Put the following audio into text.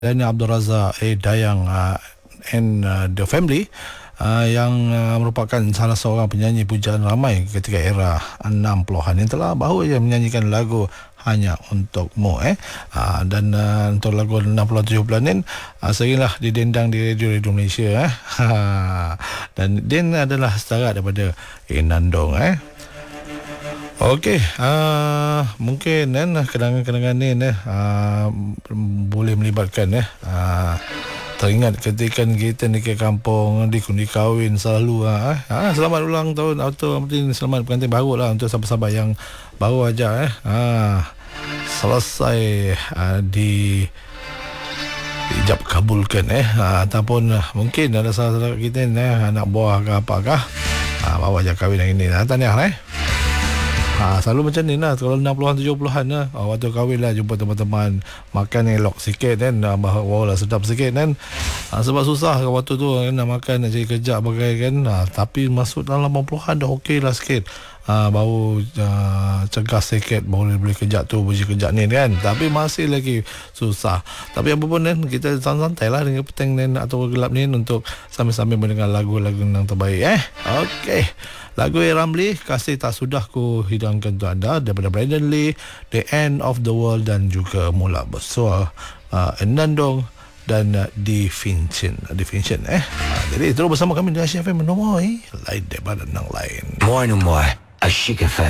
dan Abdul Razak Dayang and the family yang merupakan salah seorang penyanyi pujaan ramai ketika era 60-an yang telah baru saja menyanyikan lagu Hanya Untukmu dan untuk lagu 60-an 70-an ni seringlah didendang di radio Malaysia dan Din adalah setara daripada Nandong Okey, mungkin kenangan-kenangan ni boleh melibatkan teringat ketika kita ni ke kampung di kahwin selalu selamat ulang tahun atau selamat pengantin baru lah untuk sahabat-sahabat yang baru aja selesai di ijab kabulkan ataupun mungkin ada salah kita ni anak buah ke apakah baru aja kahwin yang ini tahniah selalu macam ni lah. Kalau 60-an 70-an waktu kahwin lah jumpa teman-teman makan elok sikit baru lah sedap sikit sebab susah waktu tu nak makan nak cari kerja bagai tapi masuk dalam 80-an dah okey lah sikit baru cegah sikit baru boleh kerja tu boleh kerja ni tapi masih lagi susah tapi apa pun kita santai lah dengan petang ni atau gelap ni untuk sambil-sambil mendengar lagu-lagu yang terbaik okey. Lagu Ramli, Kasih Tak Sudah Ku Hidangkan Untuk Anda daripada Brandon Lee, The End of the World dan juga Mula Besar Nandong dan Di Vincent. Jadi terus bersama kami di Asyik FM lain daripada yang lain. More and more Asyik FM.